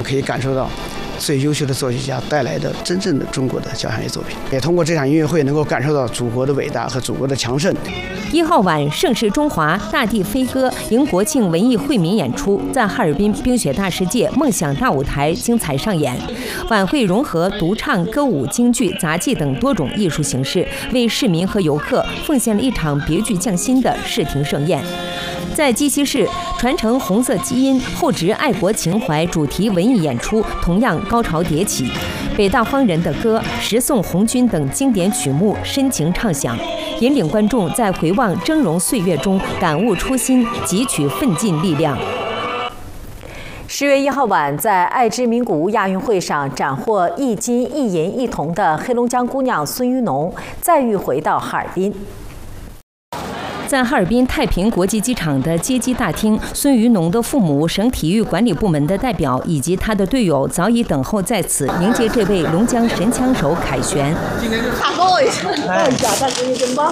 可以感受到最优秀的作曲家带来的真正的中国的交响乐作品，也通过这场音乐会能够感受到祖国的伟大和祖国的强盛。 1号晚，盛世中华、大地飞歌、迎国庆文艺惠民演出在哈尔滨冰雪大世界梦想大舞台精彩上演。晚会融合独唱、歌舞、京剧、杂技等多种艺术形式，为市民和游客奉献了一场别具匠心的视听盛宴。在鸡西市，传承红色基因、厚植爱国情怀主题文艺演出同样高潮迭起，北大荒人的歌、十送红军等经典曲目深情唱响，引领观众在回望峥嵘岁月中感悟初心，汲取奋进力量。10月1号晚，在爱之名古屋亚运会上斩获1金1银1铜的黑龙江姑娘孙于农再遇回到哈尔滨。在哈尔滨太平国际机场的接机大厅，孙于农的父母、省体育管理部门的代表以及他的队友早已等候在此，迎接这位龙江神枪手凯旋。 今天就大高一下，但是你真棒。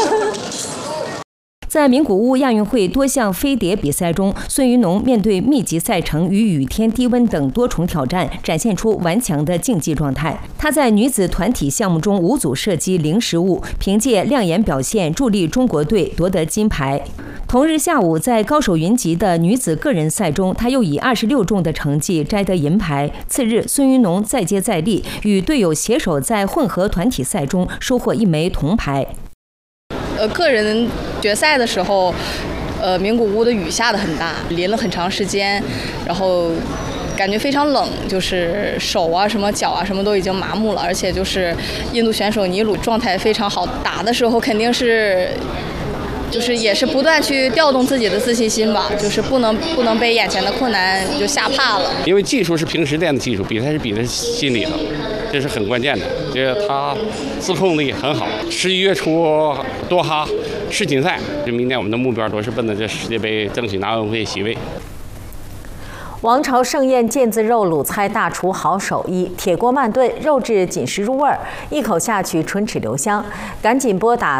在名古屋亚运会多项飞碟比赛中，孙于农面对密集赛程与雨天低温等多重挑战，展现出顽强的竞技状态。她在女子团体项目中5组射击0失误，凭借亮眼表现助力中国队夺得金牌。同日下午，在高手云集的女子个人赛中，她又以26中的成绩摘得银牌。次日，孙于农再接再厉，与队友携手在混合团体赛中收获1枚铜牌。 个人决赛的时候，名古屋的雨下得很大，淋了很长时间，然后感觉非常冷，就是手啊、什么脚啊、什么都已经麻木了，而且就是印度选手尼鲁状态非常好，打的时候肯定是。就是也是不断去调动自己的自信心吧，就是不能被眼前的困难就吓怕了。 因为技术是平时练的技术，比赛是比的心理的，这是很关键的。这个他自控力很好。11月初多哈世锦赛，就明年我们的目标都是奔着这世界杯争取拿奥运会席位。 王朝盛宴腱子肉卤菜大厨好手艺，铁锅慢炖，肉质紧实入味儿，一口下去唇齿留香。赶紧拨打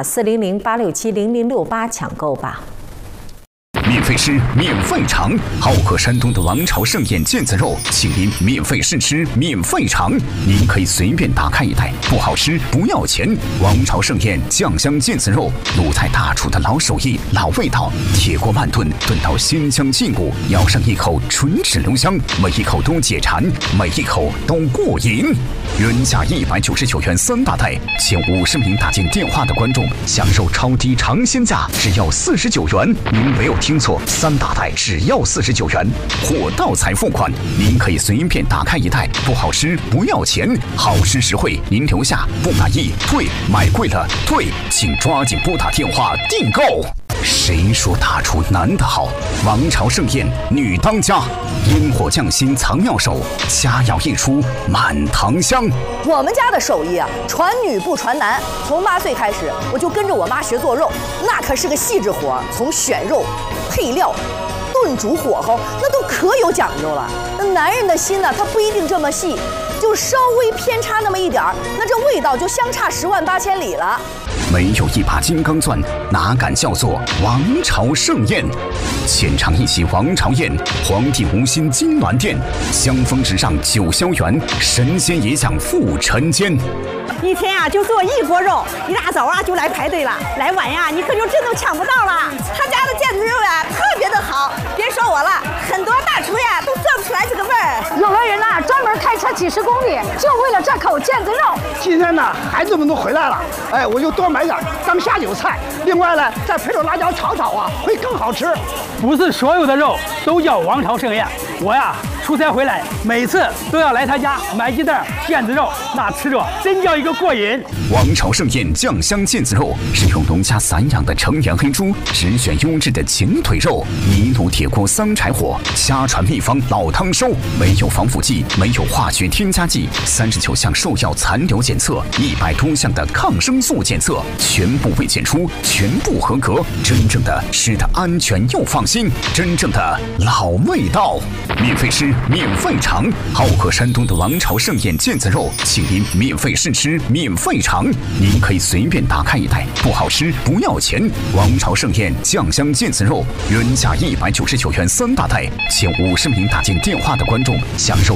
400-867-0068抢购吧。 免费吃，免费尝，好客山东的王朝盛宴腱子肉，请您免费试吃，免费尝。您可以随便打开一袋，不好吃不要钱。王朝盛宴酱香腱子肉，鲁菜大厨的老手艺、老味道，铁锅慢炖，炖到鲜香劲骨，咬上一口唇齿留香，每一口都解馋，每一口都过瘾。原价199元3大袋，前50名打进电话的观众享受超低尝鲜价，只要49元。您没有听错，3大袋只要49元，货到才付款。您可以随便打开一袋，不好吃不要钱，好吃实惠。您留下，不满意退，买贵了退，请抓紧拨打电话订购。谁说大厨男的好？王朝盛宴女当家，烟火匠心藏妙手，佳肴一出满堂香。 我们家的手艺啊，传女不传男。从8岁开始，我就跟着我妈学做肉，那可是个细致活，从选肉、配料、炖煮火候，那都可有讲究了。那男人的心呢，他不一定这么细，就稍微偏差那么一点儿，那这味道就相差10万8千里了。 没有一把金刚钻，哪敢叫做王朝盛宴？浅尝一席王朝宴，皇帝无心金銮殿，香风直上九霄园，神仙也想赴尘间。 一天啊就做1锅肉，一大早啊就来排队了，来晚呀你可就真都抢不到了。他家的腱子肉呀特别的好，别说我了，很多大厨呀都做不出来这个味儿。 有的人呢专门开车几10公里，就为了这口腱子肉。 今天呢孩子们都回来了，哎，我就多买点当下酒菜。另外呢，再配着辣椒炒炒啊，会更好吃。 不是所有的肉都叫王朝盛宴，我呀出差回来，每次都要来他家买几袋腱子肉，那吃着真叫一个过瘾。 王朝盛宴酱香腱子肉是用农家散养的成源黑猪，只选优质的前腿肉，泥炉铁锅3柴火，家传秘方老汤收，没有防腐剂，没有化学添加剂，39项兽药残留检测，100多项的抗生素检测，全部未检出，全部合格。真正的吃的安全又放心，真正的老味道。免费吃，免费尝，好客山东的王朝盛宴腱子肉，请您免费试吃，免费尝。您可以随便打开一袋，不好吃不要钱。王朝盛宴酱香腱子肉，原价199元3大袋，前50名打进电话的观众享受